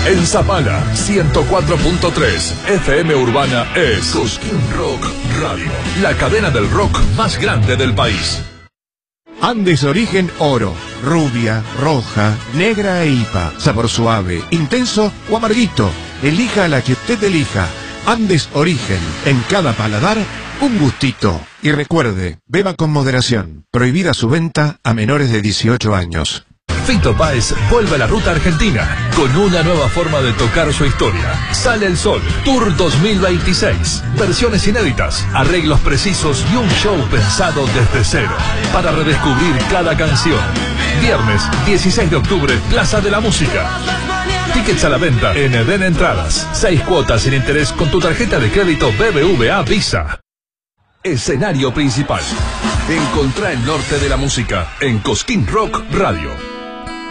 En Zapala, 104.3 FM Urbana es Cosquín Rock Radio, la cadena del rock más grande del país. Andes Origen Oro, rubia, roja, negra e IPA, sabor suave, intenso o amarguito. Elija la que usted elija. Andes Origen, en cada paladar, un gustito. Y recuerde, beba con moderación. Prohibida su venta a menores de 18 años. Fito Páez vuelve a la ruta argentina con una nueva forma de tocar su historia. Sale el Sol, Tour 2026. Versiones inéditas, arreglos precisos y un show pensado desde cero para redescubrir cada canción. Viernes 16 de octubre, Plaza de la Música. Tickets a la venta en Eden Entradas. 6 cuotas sin interés con tu tarjeta de crédito BBVA Visa. Escenario principal. Encontrá el norte de la música en Cosquín Rock Radio.